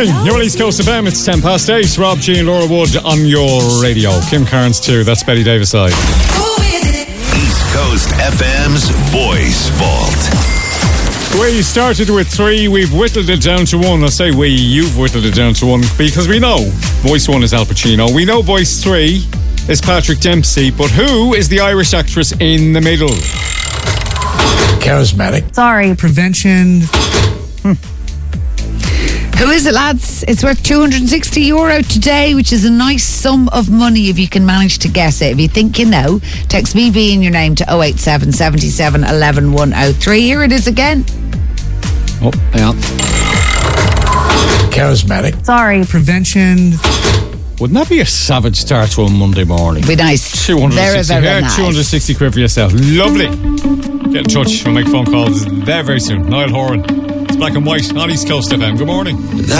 morning. You're on East Coast FM. It's 10 past 8. Rob G and Laura Wood on your radio. Kim Carnes too. That's Betty Davis side. East Coast FM's Voice Vault. We started with 3. We've whittled it down to 1. I say we. You've whittled it down to 1 because we know Voice 1 is Al Pacino. We know Voice 3 is Patrick Dempsey. But who is the Irish actress in the middle? Charismatic. Sorry. Prevention. Who is it, lads? It's worth €260 today, which is a nice sum of money if you can manage to guess it. If you think you know, text VV in your name to 087 77 11 103. Here it is again. Oh, yeah. Charismatic. Sorry. Prevention. Wouldn't that be a savage start to a Monday morning? Be nice. 260. Very nice. 260 quid for yourself. Lovely. Get in touch. We'll make phone calls very, very soon. Niall Horan. It's Black and White on East Coast FM. Good morning.